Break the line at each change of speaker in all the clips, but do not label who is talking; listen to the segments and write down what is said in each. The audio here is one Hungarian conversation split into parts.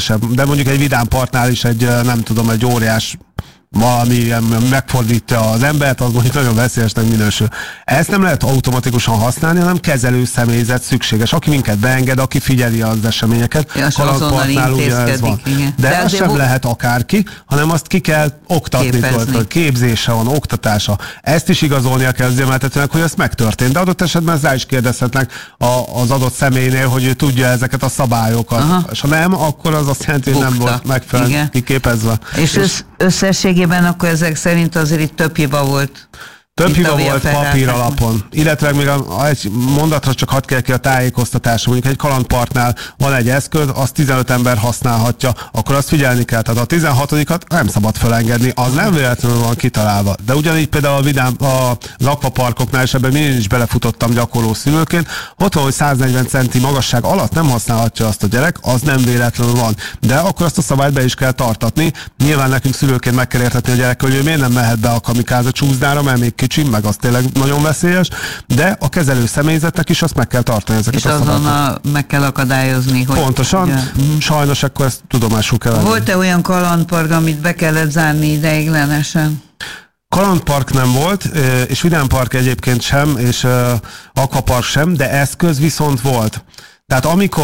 kisebb, de mondjuk egy Vidám Parknál is egy, nem tudom, egy óriás valami megfordítja az embert, az mondjuk nagyon veszélyesnek minősül. Ezt nem lehet automatikusan használni, hanem kezelő személyzet szükséges. Aki minket beenged, aki figyeli az eseményeket.
Kalandparknál ugye ez van.
De az sem lehet akárki, hanem azt ki kell oktatni, hogy képzése van, oktatása. Ezt is igazolnia kell az üzemeltetőnek, hogy ez megtörtént. De adott esetben rá is kérdezhetnek az adott személynél, hogy ő tudja ezeket a szabályokat. Aha. És ha nem, akkor az azt jelenti, hogy nem volt megfelelően kiképezve.
És összességében akkor ezek szerint azért itt több hiba volt.
Több hiba volt papír alapon. Illetve még egy mondatra csak hadd kell ki a tájékoztatásra. Mondjuk egy kalandparknál van egy eszköz, azt 15 ember használhatja, akkor azt figyelni kell. Tehát a 16-at nem szabad felengedni, az nem véletlenül van kitalálva. De ugyanígy például az akvaparkoknál, és ebben én is belefutottam gyakorló szülőként, ott van, hogy 140 centi magasság alatt nem használhatja azt a gyerek, az nem véletlenül van. De akkor azt a szabályt be is kell tartatni. Nyilván nekünk szülőként meg kell értetni a gyerek, hogy ő miért nem mehet be a kamikáze csúszdára, mert még meg az tényleg nagyon veszélyes, de a kezelő személyzetnek is azt meg kell tartani ezeket a szabályokat. És azonnal
meg kell akadályozni, hogy...
Pontosan, ugye, sajnos akkor ezt tudomásul kell venni.
Volt-e olyan kalandpark, amit be kellett zárni ideiglenesen?
Kalandpark nem volt, és Vidám Park egyébként sem, és akvapark sem, de eszköz viszont volt. Tehát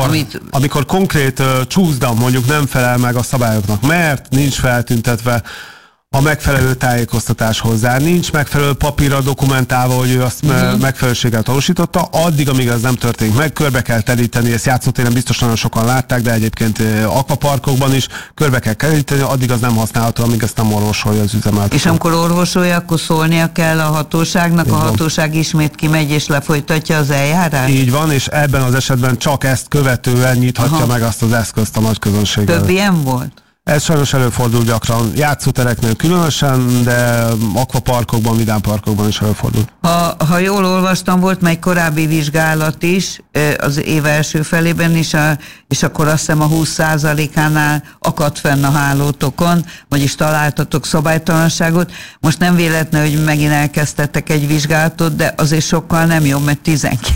amikor konkrét csúszda mondjuk nem felel meg a szabályoknak, mert nincs feltüntetve a megfelelő tájékoztatás hozzá, nincs megfelelő papírra dokumentálva, hogy ő azt megfelelőséggel tanúsította, addig, amíg ez nem történik meg, körbe kell teríteni, ezt játszótéren biztos nagyon sokan látták, de egyébként akvaparkokban is körbe kell teríteni, addig az nem használható, amíg ezt nem orvosolja az üzemeltető.
És amikor orvosolja, akkor szólnia kell a hatóságnak, a hatóság ismét kimegy és lefolytatja az eljárást?
Így van, és ebben az esetben csak ezt követően nyithatja meg azt az eszközt a nagy közönség.
Több ilyen volt?
Ez sajnos előfordul gyakran. Játszótereknél különösen, de akvaparkokban, vidámparkokban is előfordul.
Ha jól olvastam, volt meg korábbi vizsgálat is az év első felében is, és akkor azt hiszem a 20%-ánál akadt fenn a hálótokon, vagyis találtatok szabálytalanságot. Most nem véletlen, hogy megint elkezdtettek egy vizsgálatot, de azért sokkal nem jobb, mert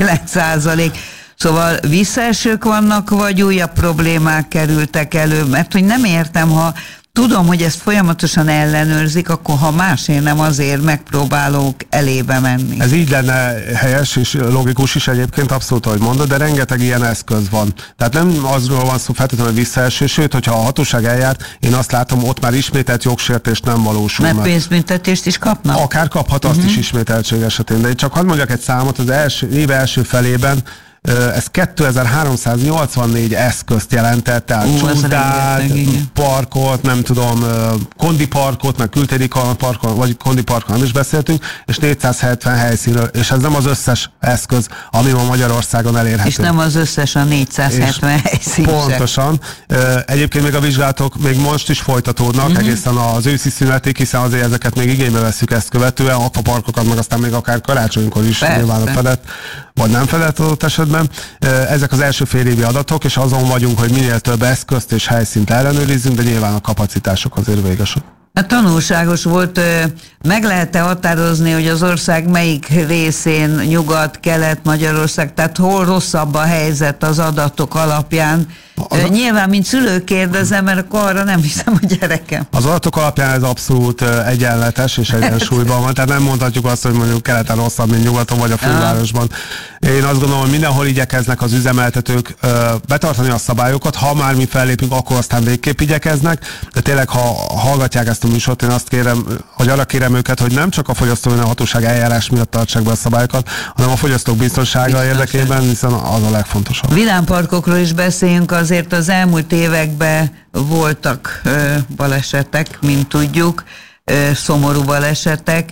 19%. Szóval visszaesők vannak, vagy újabb problémák kerültek elő? Mert hogy nem értem, ha tudom, hogy ezt folyamatosan ellenőrzik, akkor ha másért nem azért megpróbálok elébe menni. Ez
így lenne helyes és logikus is egyébként, abszolút, ahogy mondod, de rengeteg ilyen eszköz van. Tehát nem azról van szó feltétlenül, hogy visszaeső, sőt, hogyha a hatóság eljárt, én azt látom, ott már ismételt jogsértés nem valósul meg.
Mert pénzbüntetést is kapnak?
Akár kaphat azt is ismételtség esetén, de csak hadd mondjak egy számot, az év első felében ez 2384 eszközt jelentett, tehát csúszdát, parkot, nem tudom, kondiparkot, meg kültéri parkot, vagy kondiparkot nem is beszéltünk, és 470 helyszínről, és ez nem az összes eszköz, ami ma Magyarországon elérhető.
És nem az összes a 470 helyszín.
Pontosan. Egyébként még a vizsgálatok még most is folytatódnak, egészen az őszi szünetig, hiszen azért ezeket még igénybe vesszük ezt követően, akvaparkokat, meg aztán még akár karácsonykor is nyilván fedett, vagy nem fedett adott esetben. Ezek az első félévi adatok, és azon vagyunk, hogy minél több eszközt és helyszínt ellenőrizzünk, de nyilván a kapacitások azért végesek.
Tanulságos volt, meg lehet-e határozni, hogy az ország melyik részén, nyugat, kelet, Magyarország, tehát hol rosszabb a helyzet az adatok alapján? Nyilván, mint szülő kérdezem, mert akkor arra nem hiszem a gyerekem. Az
adatok alapján ez abszolút egyenletes és egyensúlyban van, tehát nem mondhatjuk azt, hogy mondjuk keleten rosszabb, mint nyugaton vagy a fővárosban. Én azt gondolom, hogy mindenhol igyekeznek az üzemeltetők betartani a szabályokat, ha már mi fellépünk, akkor aztán végképp igyekeznek, de tényleg, ha hallgatják ezt a műsort, én azt kérem, hogy arra kérem őket, hogy nem csak a fogyasztói hatóság eljárás miatt tartsák be a szabályokat, hanem a fogyasztók biztonsága érdekében, hiszen az a legfontosabb.
Vidámparkokról is beszéljünk, azért az elmúlt években voltak balesetek, mint tudjuk, szomorú balesetek,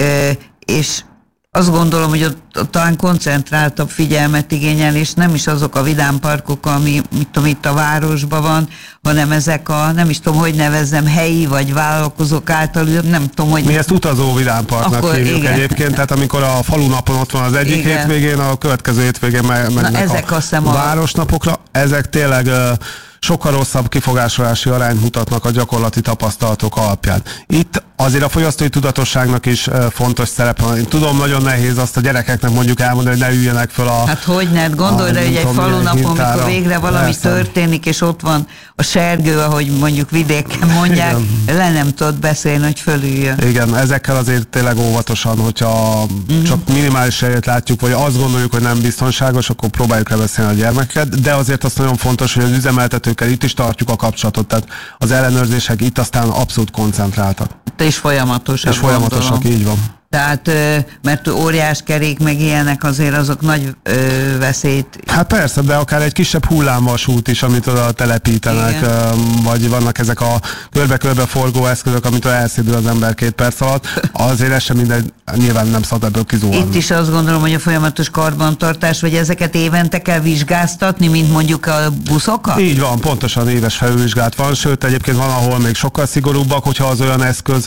és azt gondolom, hogy ott talán koncentráltabb figyelmet igényel, és nem is azok a vidámparkok, ami itt a városban van, hanem ezek a, nem is tudom, hogy nevezzem, helyi vagy vállalkozók által, nem tudom, hogy...
Mi ezt utazó vidámparknak hívjuk egyébként, tehát amikor a falunapon ott van az egyik hétvégén, a következő hétvégén mennek a városnapokra, ezek tényleg... sokkal rosszabb kifogásolási arányt mutatnak a gyakorlati tapasztalatok alapján. Itt azért a fogyasztói tudatosságnak is fontos szerepe van. Én tudom, nagyon nehéz azt a gyerekeknek mondjuk elmondani, hogy ne üljenek föl a...
Hát hogyne, gondolj rá, hogy egy falunapon, mikor végre valami
persze.
történik, és ott van a sergő, ahogy mondjuk vidéken mondják, le nem tudod beszélni, hogy fölüljön.
Igen, ezekkel azért tényleg óvatosan, hogyha csak minimális esélyt látjuk, vagy azt gondoljuk, hogy nem biztonságos, akkor próbáljuk lebeszélni a gyermeket, de azért az nagyon fontos, hogy az üzemeltetőkkel itt is tartjuk a kapcsolatot, tehát az ellenőrzések itt aztán abszolút koncentráltak.
És folyamatosak.
És folyamatosak, így van.
Tehát, mert óriás kerék, meg ilyenek azért azok nagy veszélyt.
Hát persze, de akár egy kisebb hullámvasút is, amit oda telepítenek, vagy vannak ezek a körbe-körbe forgó eszközök, amit elszédül az ember 2 perc alatt, azért ez sem minden, nyilván nem szabad ebből kizuhanni.
Itt is azt gondolom, hogy a folyamatos karbantartás, vagy ezeket évente kell vizsgáztatni, mint mondjuk a buszokat?
Így van, pontosan éves felülvizsgálat van, sőt egyébként van, ahol még sokkal szigorúbbak, hogyha az olyan eszköz,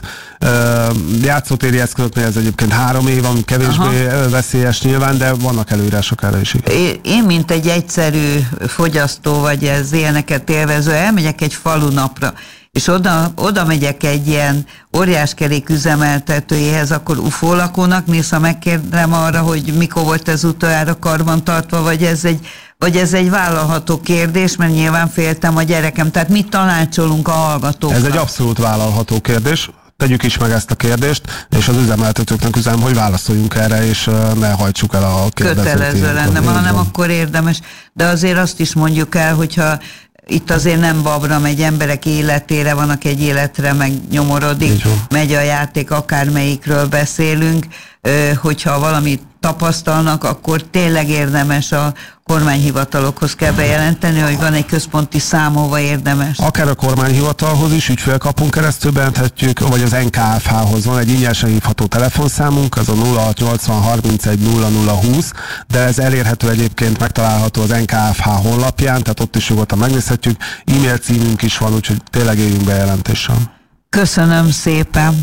játszótéri eszközöknél ez egyébként 3 év, ami kevésbé veszélyes nyilván, de vannak előírások erre is.
Én, mint egy egyszerű fogyasztó, vagy ez ilyeneket élvező, elmegyek egy falunapra, és oda megyek egy ilyen óriáskerék üzemeltetőjéhez, akkor UFO lakónak néz, ha megkérdem arra, hogy mikor volt ez utoljára karbantartva, vagy ez egy vállalható kérdés, mert nyilván féltem a gyerekem. Tehát mit tanácsolunk a hallgatóknak?
Ez egy abszolút vállalható kérdés. Tegyük is meg ezt a kérdést, és az üzemeltetőknek üzenem, hogy válaszoljunk erre, és ne hajtsuk el a kérdezőt.
Kötelező lenne, hanem akkor érdemes. De azért azt is mondjuk el, hogyha itt azért nem babra megy, emberek életére vannak, egy életre megnyomorodik, megy a játék, akármelyikről beszélünk, hogyha valamit tapasztalnak, akkor tényleg érdemes a kormányhivatalokhoz kell bejelenteni, hogy van egy központi szám, ahova érdemes.
Akár a kormányhivatalhoz is, ügyfélkapunk keresztül bejelenthetjük, vagy az NKFH-hoz van egy ingyenesen hívható telefonszámunk, az a 0680 31 00 20, de ez elérhető egyébként, megtalálható az NKFH honlapján, tehát ott is nyugodtan megnézhetjük. E-mail címünk is van, úgyhogy tényleg éljünk bejelentéssel.
Köszönöm szépen!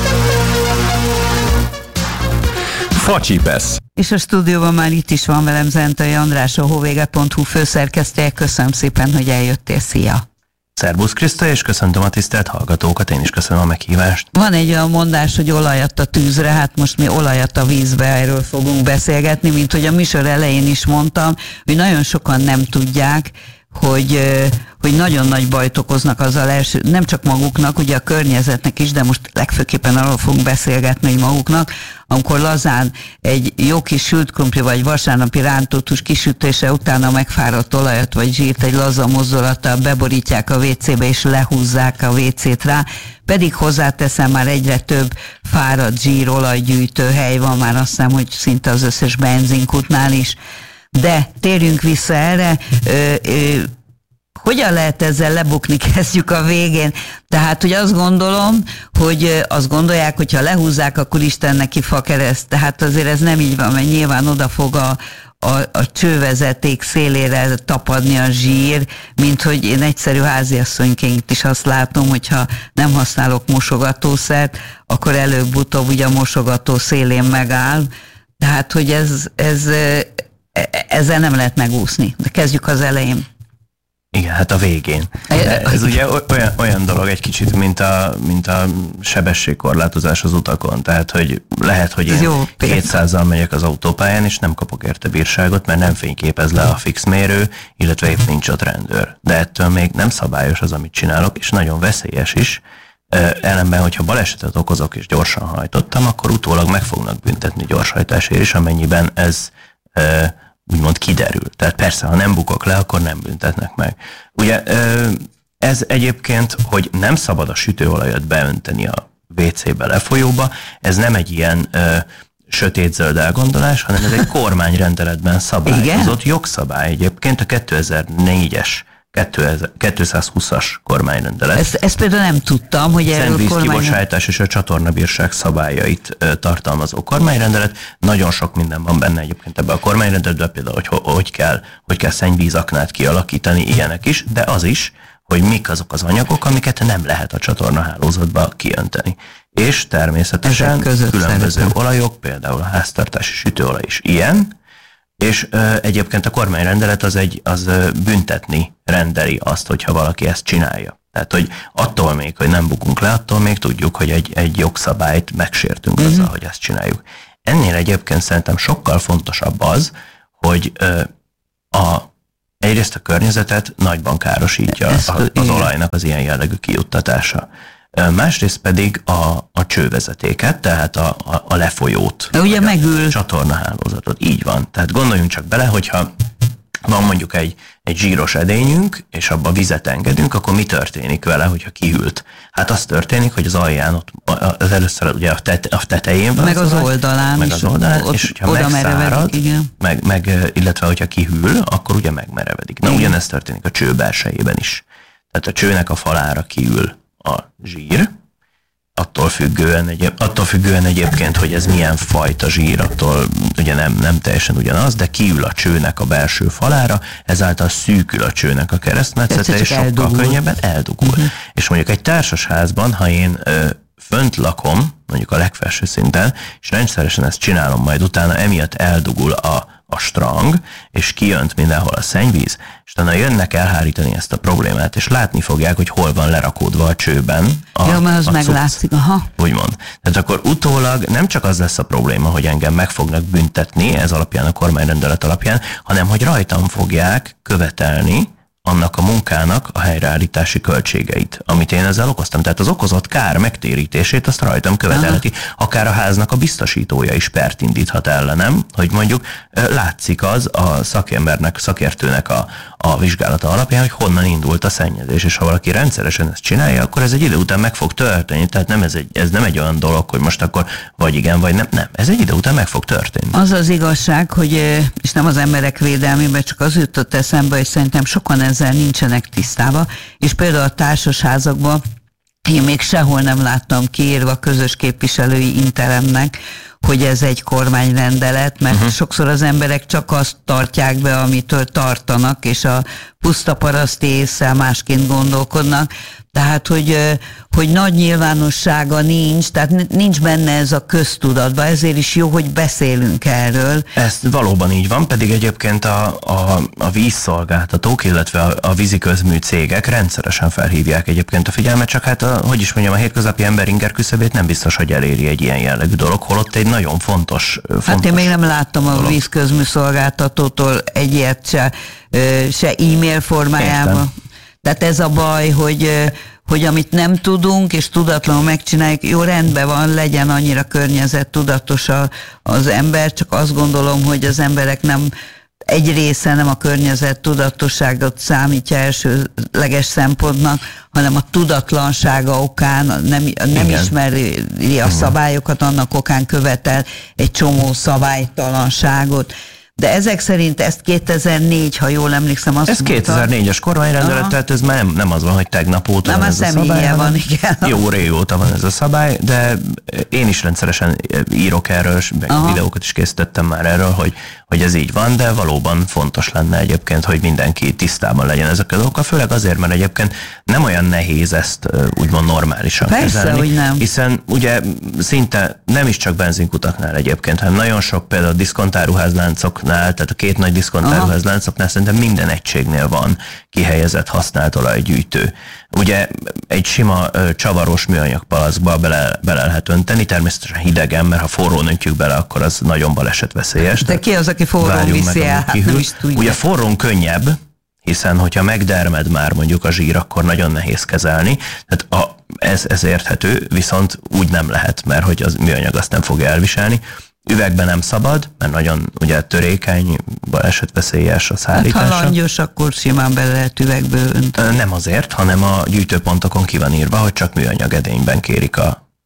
Facsipesz.
És a stúdióban már itt is van velem Zentai András, a hovége.hu főszerkesztője. Köszönöm szépen, hogy eljöttél. Szia!
Szerbusz Kriszta, és köszöntöm a tisztelt hallgatókat, én is köszönöm a meghívást.
Van egy olyan mondás, hogy olajat a tűzre, hát most mi olajat a vízbe, erről fogunk beszélgetni, mint hogy a műsor elején is mondtam, hogy nagyon sokan nem tudják, hogy nagyon nagy bajt okoznak azzal első, nem csak maguknak, ugye a környezetnek is, de most legfőképpen arról fogunk beszélgetni, hogy maguknak, amikor lazán egy jó kis sült krumpli vagy vasárnapi rántótus kisütése utána megfáradt olajat vagy zsírt egy laza mozdulattal beborítják a WC-be és lehúzzák a WC-t rá, pedig hozzáteszem, már egyre több fáradt zsírolajgyűjtő hely van, már azt hiszem, hogy szinte az összes benzinkútnál is. De térjünk vissza erre, hogyan lehet ezzel lebukni, kezdjük a végén. Tehát, hogy azt gondolom, hogy azt gondolják, hogy ha lehúzzák, akkor Istennek kifa kereszt. Tehát azért ez nem így van, mert nyilván oda fog a csővezeték szélére tapadni a zsír, mint hogy én egyszerű háziasszonyként is azt látom, hogyha nem használok mosogatószert, akkor előbb-utóbb ugye a mosogató szélén megáll. Tehát, hogy ezzel nem lehet megúszni. De kezdjük az elején.
Igen, hát a végén. Ez ugye olyan dolog egy kicsit, mint a sebességkorlátozás az utakon. Tehát, hogy lehet, hogy én 200-zal megyek az autópályán, és nem kapok érte bírságot, mert nem fényképez le a fix mérő, illetve épp nincs ott rendőr. De ettől még nem szabályos az, amit csinálok, és nagyon veszélyes is. Ellenben, hogyha balesetet okozok és gyorsan hajtottam, akkor utólag meg fognak büntetni gyorshajtásért is, amennyiben ez úgymond kiderül. Tehát persze, ha nem bukok le, akkor nem büntetnek meg. Ugye ez egyébként, hogy nem szabad a sütőolajat beönteni a WC-be, lefolyóba, ez nem egy ilyen sötét-zöld elgondolás, hanem ez egy kormányrendeletben szabályozott jogszabály egyébként, a 2004-es 220-as kormányrendelet.
Ezt például nem tudtam, hogy erről
szennyvízkibocsátás és a csatornabírság szabályait tartalmazó kormányrendelet. Nagyon sok minden van benne egyébként ebben a kormányrendeletben, például, hogy kell szennyvízaknát kialakítani, ilyenek is, de az is, hogy mik azok az anyagok, amiket nem lehet a csatornahálózatba kiönteni. És természetesen különböző olajok, például a háztartási sütőolaj is ilyen, és egyébként a kormányrendelet az büntetni rendeli azt, hogyha valaki ezt csinálja. Tehát, hogy attól még, hogy nem bukunk le, attól még tudjuk, hogy egy jogszabályt megsértünk azzal, hogy ezt csináljuk. Ennél egyébként szerintem sokkal fontosabb az, hogy egyrészt a környezetet nagyban károsítja az olajnak az ilyen jellegű kijuttatása. Másrészt pedig a csővezetéket, tehát a lefolyót.
Ugye megül.
A csatornahálózatot. Így van. Tehát gondoljunk csak bele, hogyha van mondjuk egy zsíros edényünk, és abba vizet engedünk, akkor mi történik vele, hogyha kihűlt? Hát az történik, hogy az alján, az először ugye a tetején van,
meg az oldalán,
meg az oldalán, és hogyha megszárad, illetve hogyha kihűl, akkor ugye megmerevedik. Na, ugyanezt történik a cső belsejében is. Tehát a csőnek a falára kiül a zsír, attól függően egyébként, hogy ez milyen fajta zsír, attól ugye nem teljesen ugyanaz, de kiül a csőnek a belső falára, ezáltal szűkül a csőnek a keresztmetszete, és sokkal könnyebben eldugul. És mondjuk egy társasházban, ha én fönt lakom, mondjuk a legfelső szinten, és rendszeresen ezt csinálom, majd utána emiatt eldugul a strang, és kijönt mindenhol a szennyvíz, és utána jönnek elhárítani ezt a problémát, és látni fogják, hogy hol van lerakódva a csőben
mert az meglátszik,
úgymond. Tehát akkor utólag nem csak az lesz a probléma, hogy engem meg fognak büntetni ez alapján, a kormányrendelet alapján, hanem hogy rajtam fogják követelni annak a munkának a helyreállítási költségeit, amit én ezzel okoztam. Tehát az okozott kár megtérítését azt rajtam követelheti. Akár a háznak a biztosítója is pert indíthat ellenem, hogy mondjuk látszik az a szakértőnek a vizsgálata alapján, hogy honnan indult a szennyezés, és ha valaki rendszeresen ezt csinálja, akkor ez egy idő után meg fog történni. Tehát ez nem egy olyan dolog, hogy most akkor vagy igen, vagy nem. Ez egy idő után meg fog történni.
Az az igazság, hogy, és nem az emberek védelmében, csak az jutott eszembe, hogy szerintem sokan ezzel nincsenek tisztában, és például a társasházakban én még sehol nem láttam kiírva közös képviselői interemnek, hogy ez egy kormányrendelet, mert sokszor az emberek csak azt tartják be, amitől tartanak, és a puszta paraszti ésszel másként gondolkodnak. Tehát, hogy nagy nyilvánossága nincs, tehát nincs benne ez a köztudatban, ezért is jó, hogy beszélünk erről.
Ez valóban így van, pedig egyébként a vízszolgáltatók, illetve a víziközmű cégek rendszeresen felhívják egyébként a figyelmet, csak hát a hétköznapi ember inger küszöbét nem biztos, hogy eléri egy ilyen jellegű dolog, holott egy nagyon fontos
Hát én még nem láttam a vízközmű szolgáltatótól egy ilyet se e-mail formájában. Értem. Tehát ez a baj, hogy amit nem tudunk, és tudatlanul megcsináljuk, jó, rendben van, legyen annyira környezettudatos az ember, csak azt gondolom, hogy az emberek egy része nem a környezettudatosságot számítja elsőleges szempontnak, hanem a tudatlansága okán, nem ismeri a szabályokat, annak okán követel egy csomó szabálytalanságot. De ezek szerint ezt 2004, ha jól emlékszem, azt
ez 2004-es kormányrendelet, tehát ez már nem az van, hogy tegnap óta
nem
van ez a szabály.
Van, igen.
Jó régóta van ez a szabály, de én is rendszeresen írok erről, meg videókat is készítettem már erről, hogy ez így van, de valóban fontos lenne egyébként, hogy mindenki tisztában legyen ezekkel a dolgokkal, főleg azért, mert egyébként nem olyan nehéz ezt úgymond normálisan kezelni.
Hogy nem.
Hiszen ugye szinte nem is csak benzinkutaknál egyébként, hanem nagyon sok például diszkontáruházláncoknál, tehát a két nagy diszkontáruházláncoknál szerintem minden egységnél van kihelyezett használt olajgyűjtő. Ugye egy sima csavaros műanyag palackba bele lehet önteni, természetesen hidegen, mert ha forrón öntjük bele, akkor az nagyon balesetveszélyes.
De ki az, aki forrón viszi el? Hát nem is tudja.
Ugye forrón könnyebb, hiszen hogyha megdermed már mondjuk a zsír, akkor nagyon nehéz kezelni. Tehát ez érthető, viszont úgy nem lehet, mert hogy az műanyag azt nem fogja elviselni. Üvegben nem szabad, mert nagyon ugye törékeny, balesetveszélyes a szállítása.
Hát, ha langyos, akkor simán bele lehet üvegből önteni.
Nem azért, hanem a gyűjtőpontokon ki van írva, hogy csak műanyag edényben kérik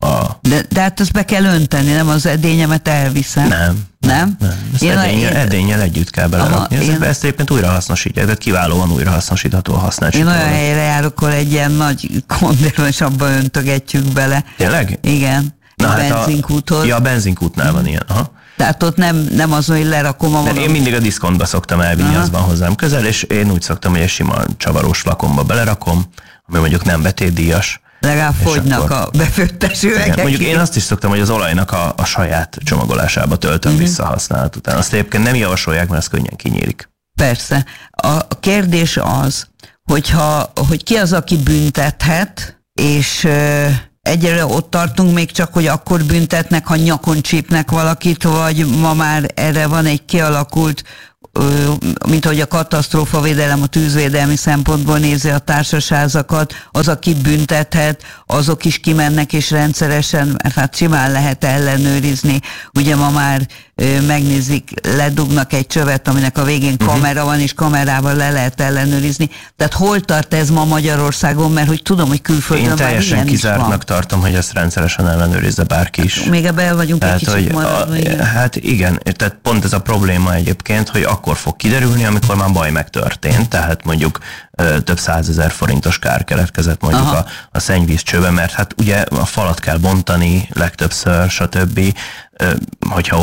De hát azt be kell önteni, nem az edényemet elviszem.
Nem? Ezt edénnyel együtt kell belerakni. Ezt egyébként újrahasznosítják, tehát kiválóan újrahasznosítható a használt.
Én olyan helyre járok, ahol egy ilyen nagy konténer, és abba öntögetjük bele.
Tényleg?
Igen.
Na,
a benzinkúthoz.
A benzinkútnál van ilyen. Aha.
Tehát ott nem az, hogy lerakom a
Én mindig a diszkontba szoktam elvinni, az van hozzám közel, és én úgy szoktam, hogy egy sima csavarós flakonba belerakom, ami mondjuk nem betétdíjas.
Legalább fogynak a befőttes üvegek.
Mondjuk én azt is szoktam, hogy az olajnak a saját csomagolásába töltöm vissza használat után. Azt egyébként nem javasolják, mert az könnyen kinyílik.
Persze. A kérdés az, hogy ki az, aki büntethet, és egyre ott tartunk még csak, hogy akkor büntetnek, ha nyakon csípnek valakit, vagy ma már erre van egy kialakult, mint ahogy a katasztrófavédelem, a tűzvédelmi szempontból nézi a társasházakat, az, aki büntethet, azok is kimennek és rendszeresen, mert hát simán lehet ellenőrizni. Ugye ma már megnézik, ledugnak egy csövet, aminek a végén kamera van, és kamerával le lehet ellenőrizni. Tehát hol tart ez ma Magyarországon, mert hogy tudom, hogy külföldön
én teljesen kizártnak tartom, hogy ezt rendszeresen ellenőrizze bárki is.
Még ebbe el vagyunk
tehát,
egy kicsit maradni.
Hát igen, tehát pont ez a probléma egyébként, hogy akkor fog kiderülni, amikor már baj megtörtént, tehát mondjuk több 100 000 forintos kár keletkezett mondjuk a szennyvíz csőbe, mert hát ugye a falat kell bontani legtöbbször, stb., hogyha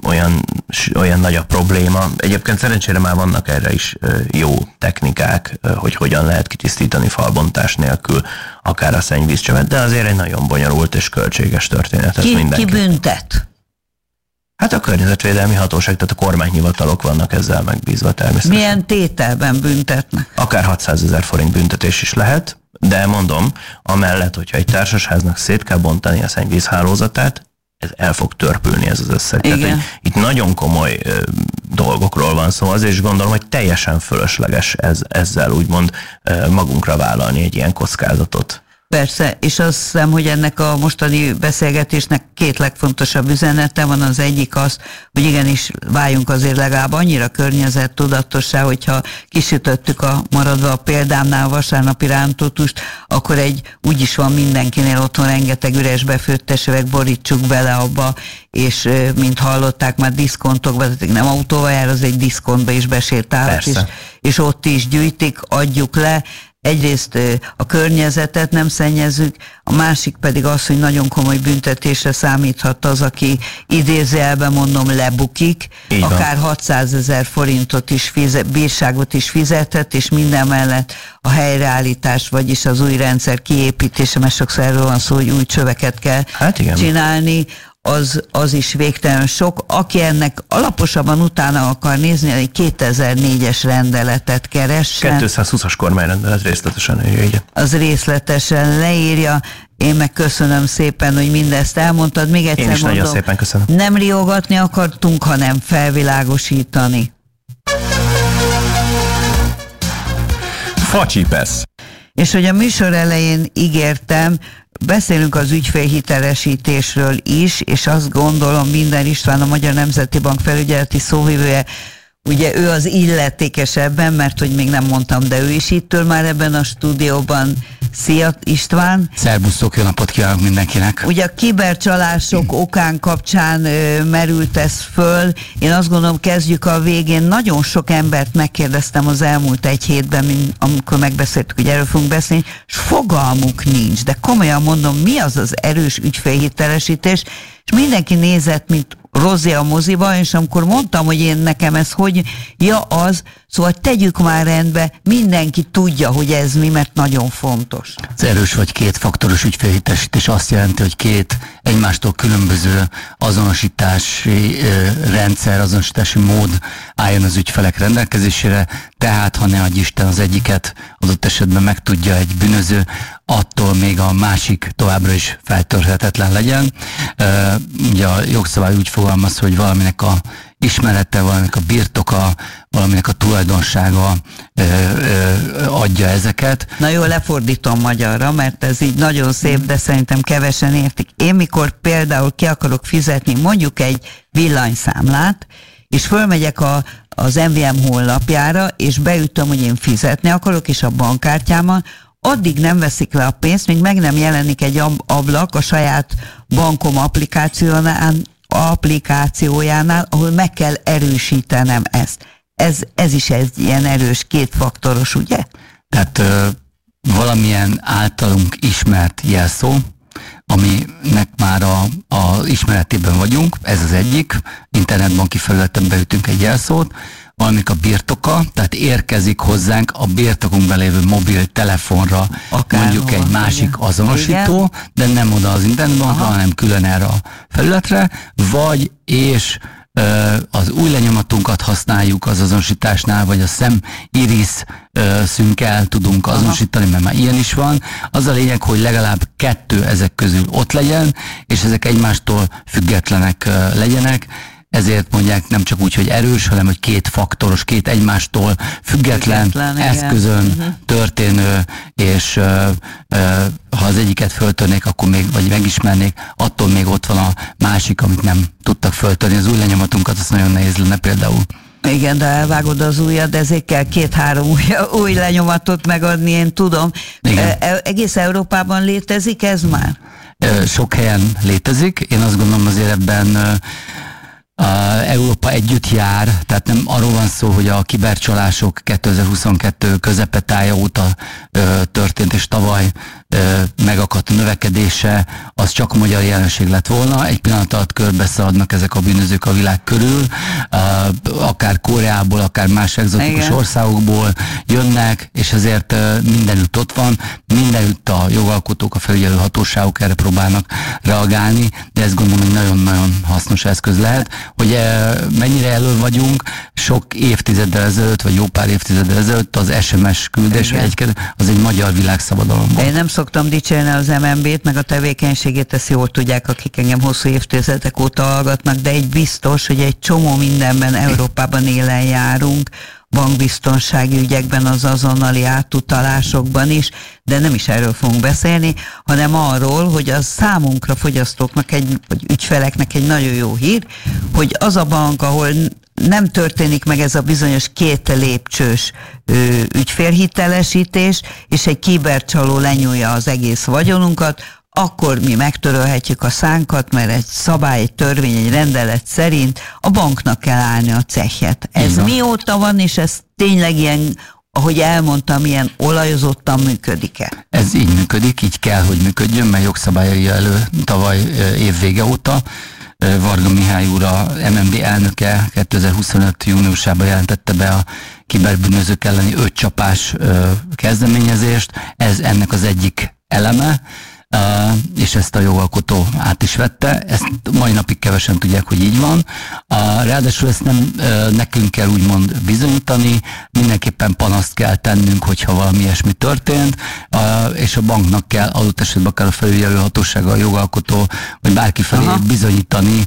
olyan nagy a probléma. Egyébként szerencsére már vannak erre is jó technikák, hogy hogyan lehet kitisztítani falbontás nélkül akár a szennyvízcsövet, de azért egy nagyon bonyolult és költséges történet.
Ki büntet?
Hát a környezetvédelmi hatóság, tehát a kormányhivatalok vannak ezzel megbízva természetesen.
Milyen tételben büntetnek?
Akár 600 000 forint büntetés is lehet, de mondom, amellett, hogyha egy társasháznak szét kell bontani a szennyvízhálózatát, ez el fog törpülni ez az összeg. Tehát, itt nagyon komoly dolgokról van szó, azért is gondolom, hogy teljesen fölösleges ezzel úgymond magunkra vállalni egy ilyen kockázatot.
Persze, és azt hiszem, hogy ennek a mostani beszélgetésnek két legfontosabb üzenete van. Az egyik az, hogy igenis váljunk azért legalább annyira környezettudatossá, hogyha kisütöttük maradva a példámnál a vasárnapi rántótust, akkor úgyis van mindenkinél otthon rengeteg üres befőttes üveg, borítsuk bele abba, és mint hallották már diszkontokba, tehát nem autóval jár, az egy diszkontba is besétálhat, és ott is gyűjtik, adjuk le. Egyrészt a környezetet nem szennyezzük, a másik pedig az, hogy nagyon komoly büntetésre számíthat az, aki idézőjelben mondom lebukik, akár 600 000 forintot is bírságot is fizethet, és minden mellett a helyreállítás, vagyis az új rendszer kiépítése, mert sokszor erről van szó, hogy új csöveket kell csinálni, az is végtelen sok. Aki ennek alaposabban utána akar nézni, egy 2004-es rendeletet keressen.
220-as kormányrendelet részletesen írja.
Az részletesen leírja. Én meg köszönöm szépen, hogy mindezt elmondtad. Még egyszer
én is
mondom,
nagyon szépen köszönöm.
Nem riogatni akartunk, hanem felvilágosítani.
Facsipesz.
És hogy a műsor elején ígértem, beszélünk az ügyfélhitelesítésről is, és azt gondolom, Binder István, a Magyar Nemzeti Bank felügyeleti szóvivője, ugye ő az illetékes ebben, mert hogy még nem mondtam, de ő is itt ül már ebben a stúdióban. Szia István!
Szerbusztok, jó napot kívánok mindenkinek!
Ugye a kibercsalások okán kapcsán merült ez föl. Én azt gondolom, kezdjük a végén. Nagyon sok embert megkérdeztem az elmúlt egy hétben, amikor megbeszéltük, hogy erről fogunk beszélni, és fogalmuk nincs. De komolyan mondom, mi az az erős ügyfélhitelesítés? És mindenki nézett, mint Rozi a moziba, és amikor mondtam, hogy nekem ez hogy, szóval tegyük már rendbe, mindenki tudja, hogy ez mi, mert nagyon fontos.
Az erős vagy kétfaktoros ügyfélhitelesítés azt jelenti, hogy két egymástól különböző azonosítási rendszer, azonosítási mód álljon az ügyfelek rendelkezésére, tehát ha ne adj Isten az egyiket adott esetben megtudja egy bűnöző, attól még a másik továbbra is feltörhetetlen legyen. Ugye a jogszabály úgy fogalmaz, hogy valaminek a ismerete, valaminek a birtoka, valaminek a tulajdonsága adja ezeket.
Na jó, lefordítom magyarra, mert ez így nagyon szép, de szerintem kevesen értik. Én mikor például ki akarok fizetni mondjuk egy villanyszámlát, és fölmegyek az MVM honlapjára, és beütöm, hogy én fizetni akarok, és a bankkártyámmal, addig nem veszik le a pénzt, míg meg nem jelenik egy ablak a saját bankom applikációjánál, ahol meg kell erősítenem ezt. Ez is egy ilyen erős kétfaktoros, ugye?
Tehát valamilyen általunk ismert jelszó, aminek már a ismeretében vagyunk, ez az egyik, internetbanki felületen beütünk egy jelszót, valamik a birtoka, tehát érkezik hozzánk a birtokunkban lévő mobiltelefonra mondjuk egy másik azonosító, igen, de nem oda az internetbankra, hanem külön erre a felületre, vagy és az új lenyomatunkat használjuk az azonosításnál, vagy a szemirisz szünkkel tudunk azonosítani, mert már ilyen is van. Az a lényeg, hogy legalább 2 ezek közül ott legyen, és ezek egymástól függetlenek legyenek. Ezért mondják nem csak úgy, hogy erős, hanem hogy 2 faktoros, 2 egymástól független eszközön történő, és ha az egyiket föltörnék, akkor még, vagy megismernék, attól még ott van a másik, amit nem tudtak föltörni. Az új lenyomatunkat, az nagyon nehéz lenne például.
Igen, de elvágod az ujjat, de ezért kell 2-3 új lenyomatot megadni, én tudom. Egész Európában létezik ez már?
Sok helyen létezik. Én azt gondolom azért ebben Európa együtt jár, tehát nem arról van szó, hogy a kibercsalások 2022 közepetája óta történt, és tavaly megakadt növekedése, az csak magyar jelenség lett volna. Egy pillanat alatt körbeszaladnak ezek a bűnözők a világ körül, akár Koreából, akár más egzotikus országokból jönnek, és ezért mindenütt ott van, mindenütt a jogalkotók, a felügyelő hatóságok erre próbálnak reagálni, de ezt gondolom, hogy nagyon-nagyon hasznos eszköz lehet. Hogy mennyire elő vagyunk, sok évtizeddel ezelőtt, vagy jó pár évtizeddel ezelőtt az SMS küldés, az egy magyar világszabadalom volt.
Én nem szoktam dicsérni az MNB-t, meg a tevékenységét, ezt jól tudják, akik engem hosszú évtizedek óta hallgatnak, de egy biztos, hogy egy csomó mindenben Európában élen járunk, bankbiztonsági ügyekben, az azonnali átutalásokban is, de nem is erről fogunk beszélni, hanem arról, hogy az számunkra, fogyasztóknak, vagy ügyfeleknek egy nagyon jó hír, hogy az a bank, ahol nem történik meg ez a bizonyos 2 lépcsős ügyfélhitelesítés, és egy kibercsaló lenyúlja az egész vagyonunkat, akkor mi megtörölhetjük a szánkat, mert egy szabály, egy törvény, egy rendelet szerint a banknak kell állni a cehjet. Ez mióta van, és ez tényleg ilyen, ahogy elmondtam, ilyen olajozottan működik-e?
Ez így működik, így kell, hogy működjön, mert jogszabályai elő tavaly év vége óta. Varga Mihály úr, a MNB elnöke 2025. júniusában jelentette be a kiberbűnözők elleni 5 csapás kezdeményezést. Ez ennek az egyik eleme, és ezt a jogalkotó át is vette. Ezt mai napig kevesen tudják, hogy így van. Ráadásul ezt nem nekünk kell úgymond bizonyítani, mindenképpen panaszt kell tennünk, hogyha valami ilyesmi történt, és a banknak kell, adott esetben akár a felügyelő hatósága, a jogalkotó, vagy bárki felé bizonyítani,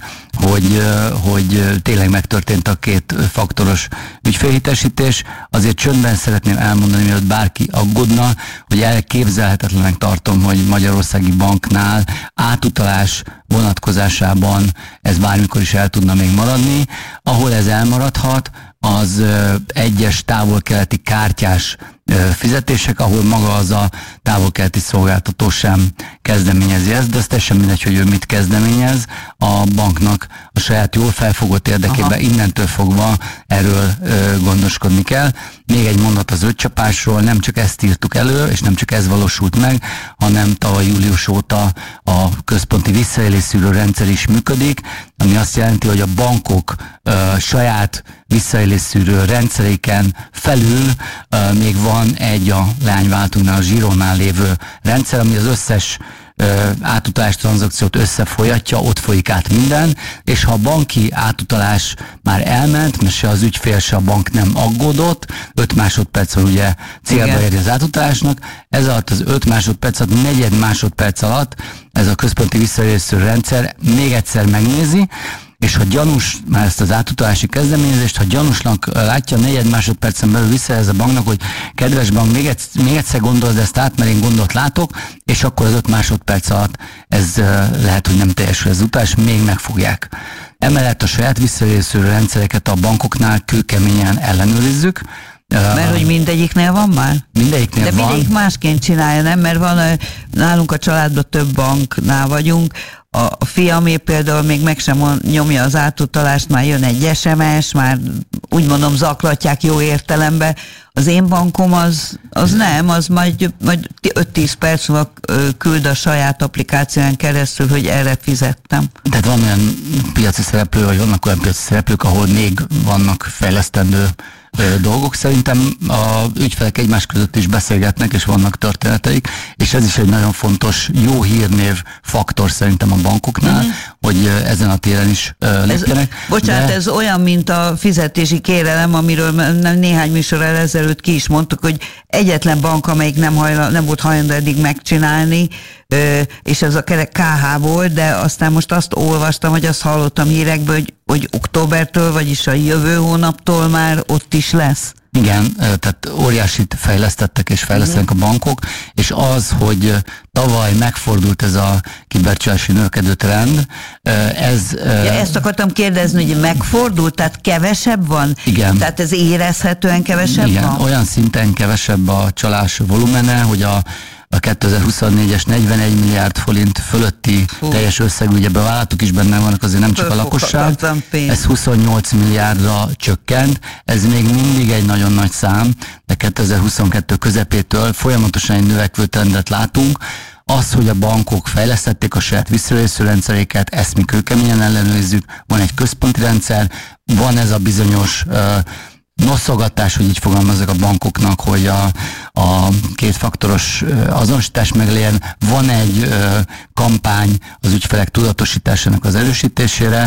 hogy tényleg megtörtént a 2 faktoros ügyfélhitelesítés. Azért csöndben szeretném elmondani, mielőtt bárki aggódna, hogy elképzelhetetlenek tartom, hogy Magyarországi banknál átutalás vonatkozásában ez bármikor is el tudna még maradni. Ahol ez elmaradhat, az egyes távol-keleti kártyás fizetések, ahol maga az a távol-keleti szolgáltató sem kezdeményezi ezt, de az teljesen mindegy, hogy ő mit kezdeményez. A banknak a saját jól felfogott érdekében innentől fogva erről gondoskodni kell. Még egy mondat az 5 csapásról, nem csak ezt írtuk elő, és nem csak ez valósult meg, hanem tavaly július óta a központi visszaélésszűrő rendszer is működik, ami azt jelenti, hogy a bankok saját visszaélésszűrő rendszeréken felül még van egy a leányváltónál, a Zsirónál lévő rendszer, ami az összes átutalás tranzakciót összefolyatja, ott folyik át minden, és ha a banki átutalás már elment, mert se az ügyfél, se a bank nem aggódott, 5 másodperc van ugye célba érni az átutalásnak, ez alatt az 5 másodperc alatt, 4 másodperc alatt ez a központi visszaélésszűrő rendszer még egyszer megnézi, és ha gyanús, már ezt az átutalási kezdeményezést, ha gyanúsnak látja 4 másodpercen belül visszajelz a banknak, hogy kedves bank, még egyszer gondold ezt át, mert én gondot látok, és akkor az 5 másodperc alatt ez lehet, hogy nem teljesül az utalás, még megfogják. Emellett a saját visszajelző rendszereket a bankoknál kőkeményen ellenőrizzük,
mert hogy mindegyiknél van már?
Mindegyiknél van.
De mindegyik másként csinálja, nem? Mert van nálunk a családban több banknál vagyunk, a fiamé például még meg sem nyomja az átutalást, már jön egy SMS, már úgy mondom zaklatják jó értelemben. Az én bankom az nem, az majd 5-10 perc múlva küld a saját applikáción keresztül, hogy erre fizettem.
Tehát van olyan piaci szereplő, vagy vannak olyan piaci szereplők, ahol még vannak fejlesztendő dolgok. Szerintem a ügyfelek egymás között is beszélgetnek, és vannak történeteik, és ez is egy nagyon fontos jó hírnév faktor szerintem a bankoknál, hogy ezen a téren is lépjenek.
Bocsánat, ez olyan, mint a fizetési kérelem, amiről néhány műsorral ezelőtt ki is mondtuk, hogy egyetlen bank, amelyik nem volt hajlandó eddig megcsinálni, és ez a KH volt, de aztán most azt olvastam, vagy azt hallottam hírekből, hogy októbertől, vagyis a jövő hónaptól már ott is lesz.
Igen, tehát óriásit fejlesztettek és fejlesztenek a bankok, és az, hogy tavaly megfordult ez a kibercsalási növekedő trend,
ezt akartam kérdezni, hogy megfordult, tehát kevesebb van?
Igen.
Tehát ez érezhetően kevesebb
igen,
van?
Olyan szinten kevesebb a csalás volumene, hogy a 2024-es 41 milliárd forint fölötti teljes összegű, ugye bevállalatok is benne vannak, azért nem csak a lakosság. Ez 28 milliárdra csökkent, ez még mindig egy nagyon nagy szám, de 2022 közepétől folyamatosan egy növekvő trendet látunk. Az, hogy a bankok fejlesztették a saját visszajelző rendszeréket, ezt mi kőkeményen ellenőrizzük, van egy központi rendszer, van ez a bizonyos noszogatás, hogy így fogalmazzak a bankoknak, hogy a kétfaktoros azonosítás meglegyen. Van egy kampány az ügyfelek tudatosításának az erősítésére,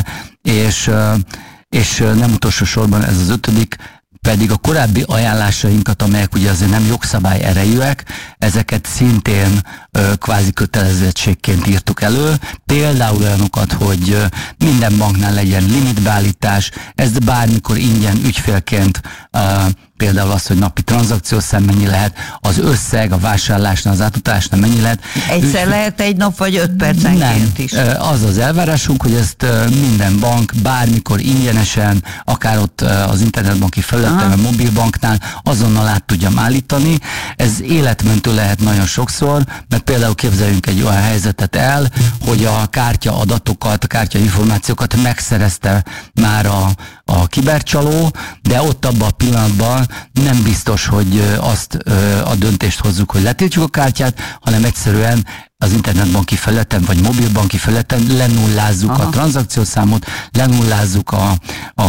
és nem utolsó sorban ez az 5., pedig a korábbi ajánlásainkat, amelyek ugye azért nem jogszabály erejűek, ezeket szintén kvázi kötelezettségként írtuk elő. Például olyanokat, hogy minden banknál legyen limitbeállítás, ez bármikor ingyen ügyfélként, például az, hogy napi tranzakciószám mennyi lehet, az összeg, a vásárlásnál, az átutalásnál mennyi lehet.
Egyszer lehet egy nap, vagy 5 percenként is?
Az az elvárásunk, hogy ezt minden bank bármikor ingyenesen, akár ott az internetbanki felületen, a mobilbanknál azonnal át tudjam állítani. Ez életmentő lehet nagyon sokszor, mert például képzeljünk egy olyan helyzetet el, hogy a kártya adatokat, a kártya információkat megszerezte már a kibercsaló, de ott abban a pillanatban nem biztos, hogy azt a döntést hozzuk, hogy letiltjuk a kártyát, hanem egyszerűen az internetbanki felületen, vagy mobilbanki felületen lenullázzuk a tranzakciószámot, lenullázzuk a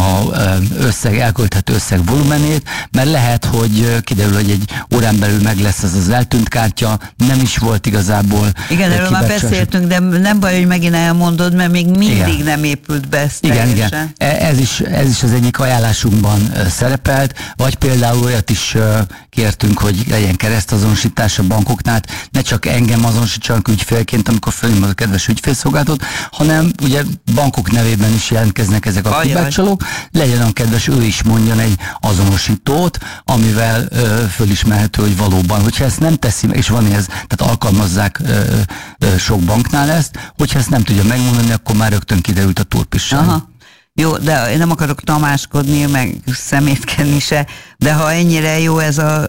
elkölthető összeg volumenét, mert lehet, hogy kiderül, hogy egy órán belül meg lesz az eltűnt kártya, nem is volt igazából.
Igen, erről már beszéltünk, de nem baj, hogy megint elmondod, mert még mindig nem épült be ezt
igen. Ez is az egyik ajánlásunkban szerepelt, vagy például olyat is kértünk, hogy legyen keresztazonosítás a bankoknál, ne csak engem azonosítsanak ügyfélként, amikor fölnyomod a kedves ügyfélszolgálatot, hanem ugye bankok nevében is jelentkeznek ezek a kibercsalók, legyen olyan kedves, ő is mondjon egy azonosítót, amivel fölismerhető, hogy valóban, hogyha ezt nem teszi, és van ez, tehát alkalmazzák sok banknál ezt, hogyha ezt nem tudja megmondani, akkor már rögtön kiderült a turpisság.
Jó, de én nem akarok tamáskodni, meg szemétkenni se, de ha ennyire jó ez a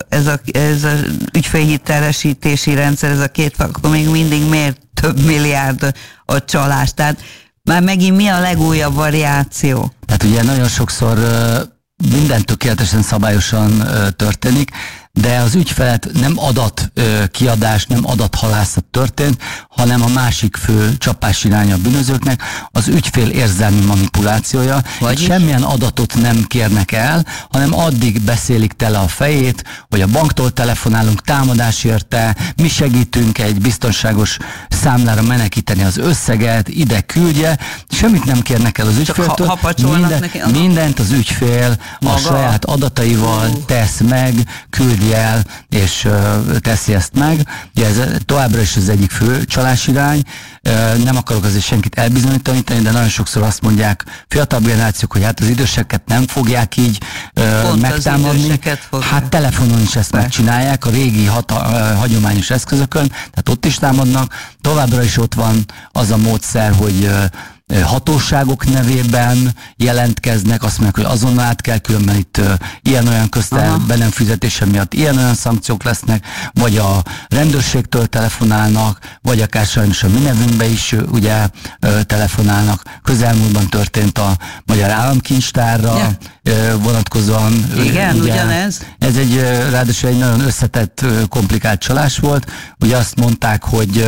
ügyfélhitelesítési rendszer, ez a akkor még mindig miért több milliárd a csalás? Tehát már megint mi a legújabb variáció?
Tehát ugye nagyon sokszor minden tökéletesen szabályosan történik, de az ügyfelet nem adatkiadás, nem adathalászat történt, hanem a másik fő csapás iránya a bűnözőknek az ügyfél érzelmi manipulációja. Semmilyen adatot nem kérnek el, hanem addig beszélik tele a fejét, hogy a banktól telefonálunk, támadás érte, mi segítünk egy biztonságos számlára menekíteni az összeget, ide küldje, semmit nem kérnek el az ügyféltől. Mindent az ügyfél a saját adataival tesz meg, küldi el, és teszi ezt meg. Ugye ez továbbra is az egyik fő csalásirány. Nem akarok azért senkit elbizonyítani, de nagyon sokszor azt mondják fiatal generációk, hogy hát az időseket nem fogják így megtámadni. Hát telefonon is ezt megcsinálják, a régi hagyományos eszközökön, tehát ott is támadnak. Továbbra is ott van az a módszer, hogy hatóságok nevében jelentkeznek, azt mondják, hogy azonnal át kell, különben itt ilyen-olyan be nem fizetése miatt ilyen-olyan szankciók lesznek, vagy a rendőrségtől telefonálnak, vagy akár sajnos a mi nevünkbe is ugye telefonálnak. Közelmúltban történt a Magyar Államkincstárra vonatkozóan.
Igen, ugye, ugyanez.
Ez ráadásul egy nagyon összetett, komplikált csalás volt. Ugye azt mondták, hogy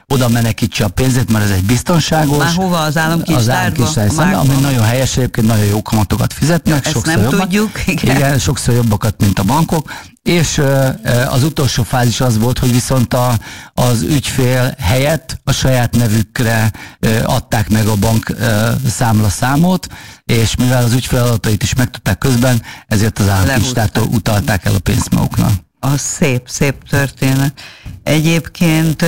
oda menekítse a pénzét, mert ez egy biztonságos.
Már hova? Az államkincstárba?
Ami nagyon helyes, egyébként nagyon jó kamatokat fizetnek.
Ezt nem tudjuk.
Igen, sokszor jobbakat, mint a bankok. És az utolsó fázis az volt, hogy viszont az ügyfél helyett a saját nevükre adták meg a bank számlaszámot, és mivel az ügyfél adatait is megtudták közben, ezért az államkincstártól utalták el a pénzt maguknak.
Az szép történet. Egyébként